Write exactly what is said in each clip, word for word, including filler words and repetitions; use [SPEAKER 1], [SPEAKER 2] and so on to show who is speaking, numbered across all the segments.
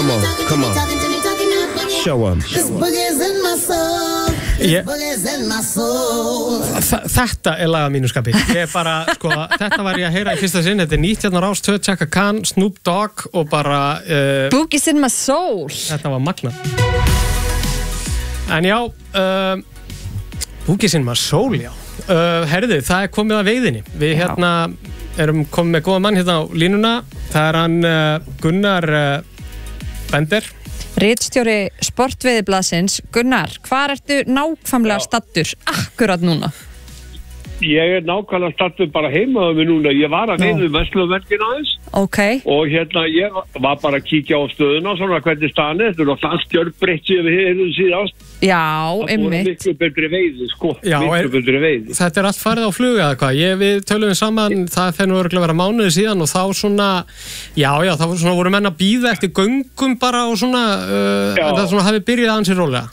[SPEAKER 1] come on, come on. Show 'em.
[SPEAKER 2] This boogie's in my soul. This boogie's in my soul.
[SPEAKER 3] Þetta er lag af mínu skapi. Ég er bara, sko, þetta var ég að heyra í fyrsta sinn. Þetta er nýtt hérna Rás tvö, Chaka Khan, Snoop Dogg og bara uh,
[SPEAKER 4] Boogie's in my soul.
[SPEAKER 3] Þetta var magna. En já, uh, Boogie's in my soul, já. Uh, herðu, það er komið að veiðinni. Við hérna erum komið með góða mann hérna á línuna. Það er hann uh, Gunnar uh, Bender.
[SPEAKER 4] Ritstjóri Sportveiðiblaðsins. Gunnar, hvar ertu nákvæmlega stattur akkurat núna?
[SPEAKER 5] Ég er nákvæmlega stattur bara heima á mig núna. Ég var að veiða um Vestlumverkin aðeins.
[SPEAKER 4] Ok.
[SPEAKER 5] Og hérna, ég var bara að kíkja á stöðuna, svona hvernig staðan er. Þetta er náttúrulega allt gjörbreytt síðan við hefum síðast.
[SPEAKER 4] Já,
[SPEAKER 5] einmitt. Það voru miklu betri veiði, sko.
[SPEAKER 3] Já,
[SPEAKER 5] miklu betri veiði.
[SPEAKER 3] Þetta er allt farið á flug eða hvað? Ég, við töluðum saman, það fer nú örugglega að vera mánuði síðan og þá svona, já, já, þá svona voru menn að bíða eftir göngum bara og svona, uh, það svona hafi byrjað aðeins í rólega.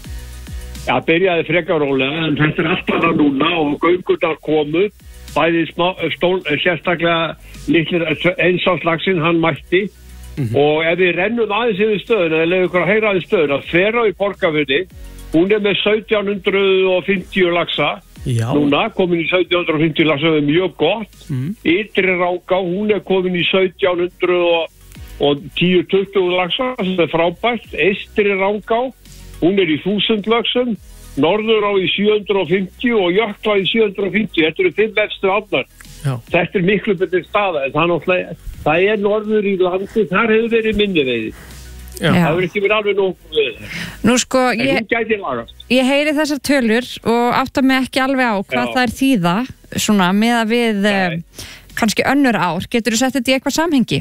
[SPEAKER 5] Já, byrjaði frekar rólega, en þetta er alltaf það núna og göngurnar komu, bæði smá, stól, sérstaklega litlir einsálslagsinn, hann mætti. Mm-hmm. Og ef við rennum aðeins yfir stöðuna, eða leiðum ykkur að heyra aðeins stöðuna, Þverá í Borgarfirði, hún er með sautján hundruð fimmtíu laxa, já. Núna komin í sautján hundruð fimmtíu laxa, það er mjög gott. Mm. Ytri Rangá, hún er komin í sautján hundruð tíu til tuttugu laxa, það er frábært. Eystri Rangá, hún er í þúsund laxum, Norðurá í sjö hundruð fimmtíu og Jökla í sjö hundruð fimmtíu, þetta eru fimm verstu árnar. Þetta er miklu betur staða, en það er, það er norður í landi, þar hefur verið minni veiði. Já. Það hefur ekki verið alveg nógu veiði.
[SPEAKER 4] Nú sko,
[SPEAKER 5] en
[SPEAKER 4] ég,
[SPEAKER 5] hún gæti lagast.
[SPEAKER 4] Ég heyri þessar tölur og átta mig ekki alveg á hvað Já. Það er þýða, svona, með að við uh, kannski önnur ár. Getur þú sett þetta í eitthvað samhengi?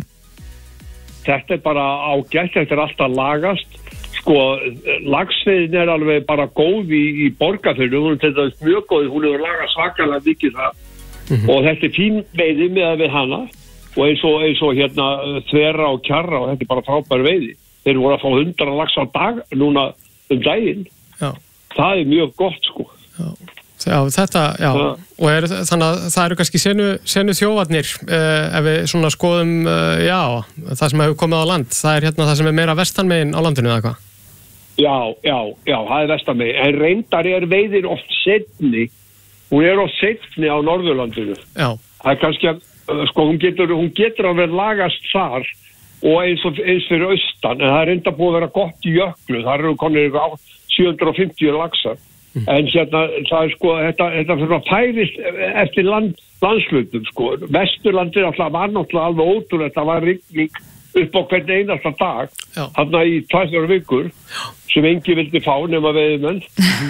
[SPEAKER 5] Þetta er bara ágætt, þetta er alltaf lagast. Sko, laxveiðin er alveg bara góð í, í Borgarfirði, hún er þetta mjög góð, hún hefur lagað svakalega mikið það. Mm-hmm. Og þetta er fín veiði með að við hana og eins og, eins og hérna Þverá og Kjarra og þetta er bara frábær veiði. Þeir voru að fá hundra lax á dag núna um daginn. Já. Það er mjög gott, sko.
[SPEAKER 3] Já, já þetta, já. já. Og er, þannig að það eru kannski senu, senu þjófarnir eh, ef við svona skoðum, eh, já, það sem hefur komið á land. Það er hérna það sem er meira vestanmegin á landinu eða hvað?
[SPEAKER 5] Já, já, já, það er vestanmegin. En reyndar er veiðin oft seinni. Hún er á seinni á Norðurlandinu. Já. Það er kannski að, sko, hún getur, hún getur að vera lagast þar og eins, og, eins fyrir austan, en það er enda búið að vera gott í Jöklu, þar eru konir sjö hundruð fimmtíu laxar. Mm. En hérna, það er sko, þetta, þetta fyrir að færist eftir land, landslutum, sko. Vesturlandið alltaf var náttúrulega alveg ótrúlegt, það var rigning upp á hvern einasta dag, þarna í tvær vikur, sem engi vildi fá nema veiðmenn.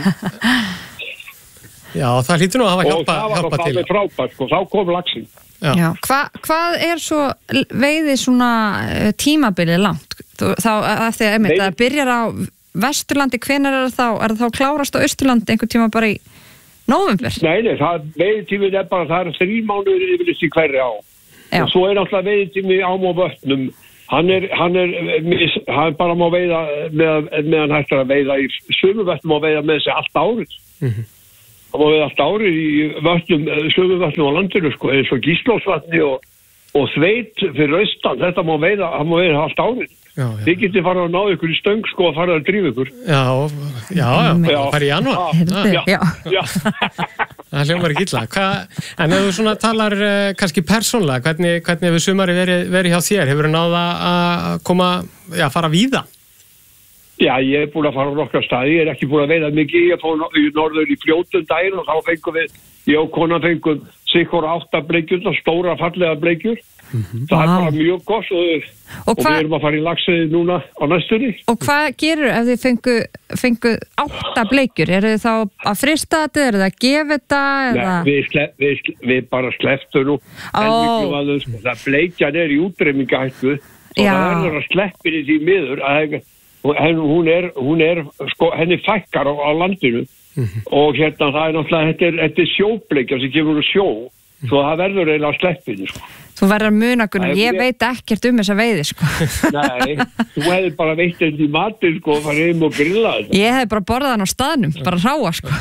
[SPEAKER 3] Já, það hlýtur nú að hafa hjálpa, hjálpa til.
[SPEAKER 5] Og það var það með frábært, sko, þá kom laxinn.
[SPEAKER 4] Já. Já. Hva, hvað er svo veiði svona tímabilið langt? Þá, eftir að einmitt, það byrjar á Vesturlandi, hvenær er það þá? Er það þá klárast á Austurlandi einhvern tíma bara í nóvember?
[SPEAKER 5] Nei, nei, það veiðitíminn er bara, það er þrý mánuður yfirleitt í hverri á. Já. Og svo er alltaf veiðitími ám á vötnum. Hann er, hann er, hann bara má veiða með, meðan hægt að veiða í sömu vötnum og veiða með þessi allt árið. Mhm. Það má veiða allt árið í vötnum, sömu vötnum á landinu, sko, eins og Gíslósvatni og, og Þveit fyrir austan, þetta má veiða, það má veiða allt árið. Já, já. Þið getið farið að ná ykkur í stöng, sko, að fara að drífa ykkur. Já,
[SPEAKER 3] já, já, já. Farið í janúar.
[SPEAKER 4] Já, já.
[SPEAKER 5] já.
[SPEAKER 3] Það hljómar ekki illa. Hva, en ef þú svona talar uh, kannski persónlega, hvernig, hvernig hefur sumari verið, verið hjá þér? Hefur þú náða að koma, já, fara víða?
[SPEAKER 5] Já, ég er búin að fara á nokkra staði, ég er ekki búin að veiða mikið, ég fór í norður í Fljótum daginn og þá fengum við, ég og konan fengum sikkur átta bleikjur, stóra fallega bleikjur. Mm-hmm. Það wow. er bara mjög gott og, og, og við erum að fara í laxið núna á næstunni.
[SPEAKER 4] Og hvað gerur ef þið fengu, fengu átta bleikjur? Er þið þá að frista þetta, er þið að gefa þetta?
[SPEAKER 5] Nei, við, slef, við, við bara sleftum nú. Oh. Aðeins, það bleikjan er í útrýmingahættu og Já. Það er að sleppir í því miður að hún er, hún er sko, henni fækkar á, á landinu mm-hmm. og hérna það er náttúrulega, þetta er, þetta er sjóbleikja sem kemur úr sjó, mm-hmm. svo það verður eiginlega að sleppinu, sko.
[SPEAKER 4] Þú verður að muna, Gunnar, ég veit ekkert um þessa veiði, sko.
[SPEAKER 5] Nei, þú hefði bara veitt þetta í matur, sko, og farið um og grilla þetta.
[SPEAKER 4] Ég hefði bara borðað hann á staðnum, bara ráa, sko.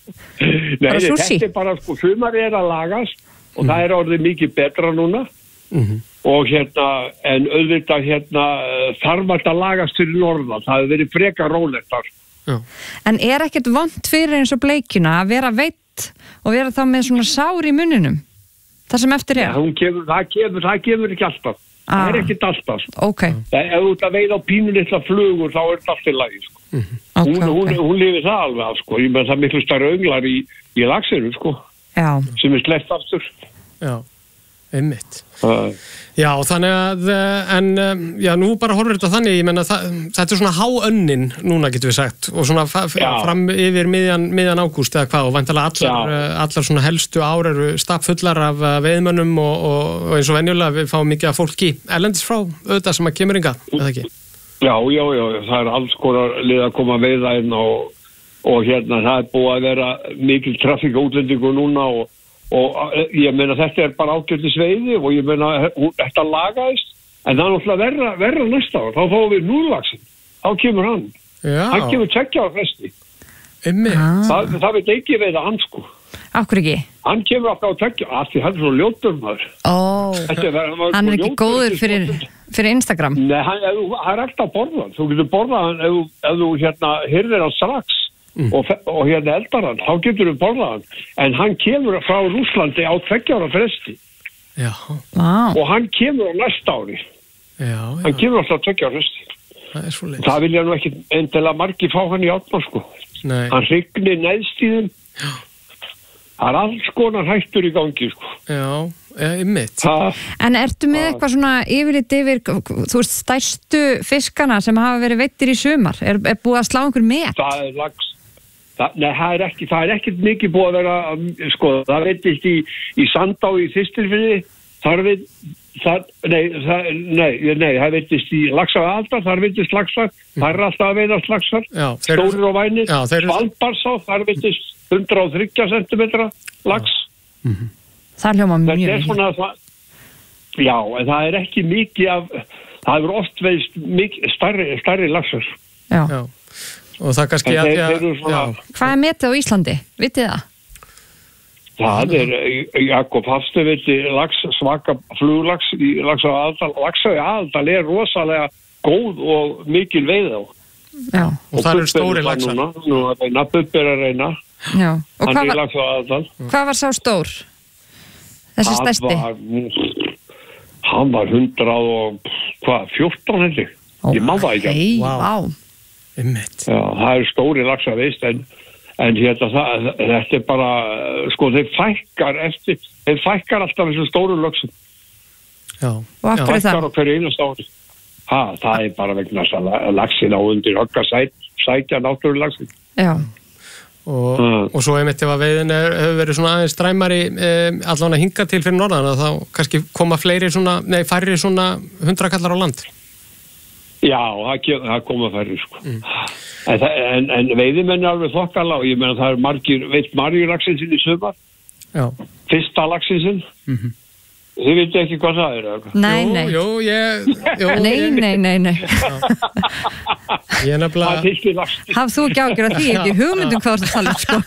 [SPEAKER 5] Nei, þetta er bara, sko, sumar er að lagast og mm. það er orðið mikið betra núna.
[SPEAKER 3] Mm-hmm.
[SPEAKER 5] Og hérna, en auðvitað hérna þarf þetta lagast fyrir norðan. Það hefur verið frekar rólegt þar.
[SPEAKER 3] Já.
[SPEAKER 4] En er ekkert vont fyrir eins og bleikjuna að vera veitt og vera þá með svona sár í munninum? Það sem eftir er?
[SPEAKER 5] Ja, hún kemur, það kemur, það kemur ekki alltaf.
[SPEAKER 4] Ah.
[SPEAKER 5] Það er ekkert alltaf.
[SPEAKER 4] Ok.
[SPEAKER 5] Það, ef þú ert að veiða á pínulitla flugur, þá er þetta allt í lagi, sko.
[SPEAKER 3] Mm-hmm.
[SPEAKER 4] Okay,
[SPEAKER 5] hún, hún,
[SPEAKER 4] okay.
[SPEAKER 5] hún lifir það alveg af, sko. Ég með það miklu starra önglar í, í laxinu, sko.
[SPEAKER 4] Já.
[SPEAKER 5] Sem er sleppt aftur.
[SPEAKER 3] Já, einmitt.
[SPEAKER 5] Uh.
[SPEAKER 3] Já, þannig að, en, já, nú bara horfir þetta þannig, ég menna, það, þetta er svona háönnin núna, getur við sagt, og svona fa- fram yfir miðjan, miðjan ágúst eða hvað, og væntanlega allar, allar svona helstu ár eru stappfullar af veiðmönnum og, og, og eins og venjulega við fáum mikið af fólki erlendis frá, auðvitað sem að kemur inga, eða ekki?
[SPEAKER 5] Já, já, já, það er alls konar lið að koma að veiða inn og, og hérna, það er búið að vera mikil trafík útlendingu núna og og ég meina þetta er bara ágætis veiði og ég meina þetta lagaðist en það er náttúrulega verra, verra næsta ár þá fáum við núðlaxinn, þá kemur hann
[SPEAKER 3] Já.
[SPEAKER 5] Hann kemur tveggja á fresti
[SPEAKER 3] ah.
[SPEAKER 5] það, það veit ekki veiða hann sko
[SPEAKER 4] Akkur ekki?
[SPEAKER 5] Hann kemur alltaf á tveggja, af því hann er svo ljótur maður
[SPEAKER 4] Ó,
[SPEAKER 5] er, hann,
[SPEAKER 4] hann er ekki góður fyrir, fyrir Instagram
[SPEAKER 5] Nei, hann, ef, hann er alltaf að borða þú getur borðað hann ef, ef þú hérna hirðir hann strax Mm. Og, og hérna eldar hann, þá getur við borðað hann en hann kemur frá Rússlandi á tveggja ára fresti
[SPEAKER 3] já.
[SPEAKER 4] Wow.
[SPEAKER 5] Og hann kemur á næsta ári
[SPEAKER 3] já, já.
[SPEAKER 5] Hann kemur alltaf tveggja ára fresti
[SPEAKER 3] Það er svo leiðis
[SPEAKER 5] Það vilja nú ekki endilega margi fá hann í átna sko
[SPEAKER 3] Nei.
[SPEAKER 5] Hann hrygnir neðstíðum Það er alls konar hættur í gangi sko
[SPEAKER 3] Já, einmitt
[SPEAKER 5] Það,
[SPEAKER 4] En ertu með eitthvað svona yfirlit yfir þú veist stærstu fiskana sem hafa verið veittir í sumar er, er búið að slá einhver með?
[SPEAKER 5] það er lags Það, nei, það er ekki, það er ekkert mikið búið að vera, sko, það veitist í, í Sandá í Þistilfirði, þar veit, það, nei, það, nei, nei, það veitist í Laxaaldar, þar veitist laxar, mm. þar er alltaf að veiðast laxar,
[SPEAKER 3] já, þeir,
[SPEAKER 5] stórir og vænir,
[SPEAKER 3] já, þeir,
[SPEAKER 5] Svalbarsá, þar veitist hundrað og þriggja sentimetra lax.
[SPEAKER 3] Mm-hmm.
[SPEAKER 4] Það hljóma mjög
[SPEAKER 5] Þetta er svona, það, já, en það er ekki mikið af, það hefur oft veist mikið, starri, starri laxar.
[SPEAKER 4] Já.
[SPEAKER 3] Já. Og það kannski að,
[SPEAKER 5] þeir, þeir svona,
[SPEAKER 4] Hvað er metið á Íslandi? Vitið það?
[SPEAKER 5] Það er Jakob Hafstu viti lax, svaka fluglax í Laxaaldal. Laxaði aðaldal er rosalega góð og mikil veið á.
[SPEAKER 4] Já.
[SPEAKER 3] Og, og það eru stóri laxar.
[SPEAKER 5] Núna, nú er það reyna, Bubbi er að reyna.
[SPEAKER 4] Já. Og
[SPEAKER 5] Hann
[SPEAKER 4] hvað
[SPEAKER 5] er í
[SPEAKER 4] var,
[SPEAKER 5] Laxaaldal.
[SPEAKER 4] hvað var sá stór? Þessi stærsti?
[SPEAKER 5] Hann var, hann var hundrað og hvað, fjórtán heldur. Ég má það ekki.
[SPEAKER 4] Hei,
[SPEAKER 3] Vá.
[SPEAKER 4] vá.
[SPEAKER 3] Einmitt.
[SPEAKER 5] Já, það er stóri laxar veist en, en hérna það, þetta er bara, sko þeir fækkar eftir, þeir fækkar alltaf þessu stóru laxum.
[SPEAKER 3] Já.
[SPEAKER 4] Og af hverju það?
[SPEAKER 5] Fækkar á hverju einast ári. Ha, það er bara vegna þess að laxin á undir högg að sæt, sækja náttúrulega laxin.
[SPEAKER 4] Já.
[SPEAKER 3] Og,
[SPEAKER 5] Mm.
[SPEAKER 3] og svo einmitt ef að veiðin er, hefur verið svona aðeins stræmari eh, allan að hinga til fyrir norðan þá kannski koma fleiri svona, nei færri svona hundrakallar á land.
[SPEAKER 5] Já, það, kem- það koma færri sko. Mm. En, það- en, en veiðimenn er alveg þokkala og ég meina það er margir, veit margir laxin sinni í sumar,
[SPEAKER 3] Já.
[SPEAKER 5] fyrsta laxin sinn.
[SPEAKER 3] Mhm.
[SPEAKER 5] Þið veitu ekki hvað það er, eða?
[SPEAKER 4] Nei,
[SPEAKER 3] Jú,
[SPEAKER 4] nei.
[SPEAKER 3] jú, ég, jú,
[SPEAKER 4] Nei,
[SPEAKER 3] ég,
[SPEAKER 4] nei, nei, nei.
[SPEAKER 3] ég er
[SPEAKER 5] Það er
[SPEAKER 3] nefnilega
[SPEAKER 5] fyrsti laxin.
[SPEAKER 4] Hafð þú ekki ágjör að því ekki hugmyndum hvað þú tala um, sko.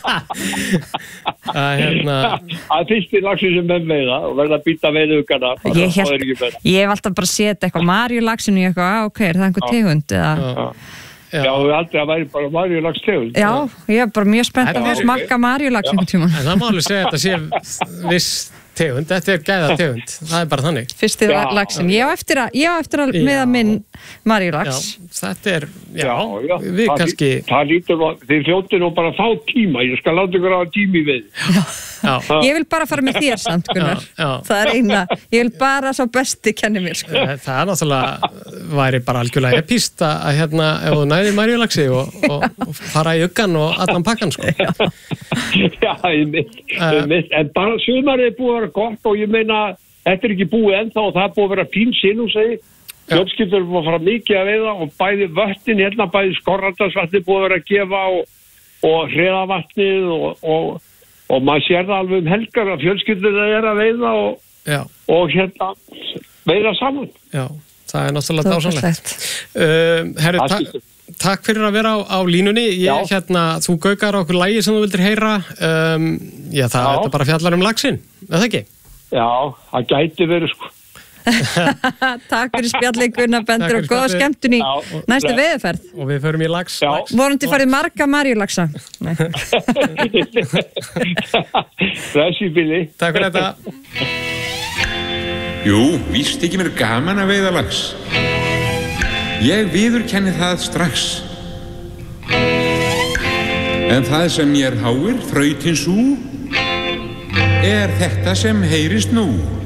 [SPEAKER 3] að hérna,
[SPEAKER 5] Það er fyrsti laxin sem menn veiða og verða að býta veiðugana.
[SPEAKER 4] Ég,
[SPEAKER 5] Það er
[SPEAKER 4] held,
[SPEAKER 5] ekki meira.
[SPEAKER 4] ég hef alltaf bara séð eitthvað marjulaxinu í eitthvað, á, ok, er það einhver tegund eða...
[SPEAKER 3] já,
[SPEAKER 5] Já, við aldrei að væri bara marjulax tegund.
[SPEAKER 4] Já, ég er bara mjög spennt að
[SPEAKER 3] Já,
[SPEAKER 4] smakka marjulax einhvern tímann.
[SPEAKER 3] en það má alveg segja að þetta sé viss tegund, þetta er gæða tegund, það er bara þannig.
[SPEAKER 4] Fyrsti
[SPEAKER 5] Já.
[SPEAKER 4] laxin. Ég á eftir að, ég á eftir að
[SPEAKER 3] Já.
[SPEAKER 4] meða minn
[SPEAKER 3] Já,
[SPEAKER 4] marjulax.
[SPEAKER 3] þetta er, já,
[SPEAKER 5] Já, já.
[SPEAKER 3] við
[SPEAKER 5] það,
[SPEAKER 3] kannski,
[SPEAKER 5] Það lítur nú, þið hljótið nú bara að fá tíma, ég skal láta ykkur á tími við.
[SPEAKER 3] já,
[SPEAKER 4] Ég vil bara fara með þér samt, Gunnar.
[SPEAKER 3] Já, já.
[SPEAKER 4] Það er eina, ég vil bara svo besti kenni mér, sko.
[SPEAKER 3] Eh, það er náttúrulega, væri bara algjörlega epíst að að hérna, ef þú næðir marjulaxi og, og, og fara í uggan og allan pakkan, sko.
[SPEAKER 5] Já, ég mynd,
[SPEAKER 3] Eh.
[SPEAKER 5] ég mynd, en bara sumarið er búið að vera gott og ég meina, þetta er ekki búið ennþá og það er búið að vera fín sinn og segi, fjölskyldur er búið að fara mikið að veiða og bæði vötnin, hérna bæði Skorradalsvatnið búið að vera að gefa og, og hreðavatnið og, og, og maður sér það alveg um helgar að fjölskyldur er að veiða og,
[SPEAKER 3] Já,
[SPEAKER 5] og hérna veiða saman.
[SPEAKER 3] já, það er náttúrulega dásanlegt.
[SPEAKER 4] Dásamlegt.
[SPEAKER 3] Uh, herri,
[SPEAKER 5] Það
[SPEAKER 3] ta
[SPEAKER 5] skiptir.
[SPEAKER 3] takk fyrir að vera á, á línunni. Ég,
[SPEAKER 5] Já.
[SPEAKER 3] hérna, þú gaukar á okkur lægi sem þú vildir heyra. Um, já, það
[SPEAKER 5] Já.
[SPEAKER 3] er bara fjallar um laxinn, er það ekki?
[SPEAKER 5] Já, það gæti verið sko.
[SPEAKER 4] Takk fyrir spjallið Gunnar Bender
[SPEAKER 3] Takk
[SPEAKER 4] og
[SPEAKER 3] fyrir
[SPEAKER 4] góða
[SPEAKER 3] spjallið.
[SPEAKER 4] skemmtun í
[SPEAKER 5] Já.
[SPEAKER 4] næstu veiðiferð.
[SPEAKER 3] Og við förum í lax.
[SPEAKER 5] Já.
[SPEAKER 3] lax.
[SPEAKER 4] Vonandi farið marga marjulaxa. Nei.
[SPEAKER 5] Þessi Billy.
[SPEAKER 3] Takk fyrir þetta.
[SPEAKER 6] Jú, víst ekki mér gaman að veiða lax. Ég viðurkenni það strax. En það sem mér háir, þrautin sú, er þetta sem heyrist nú.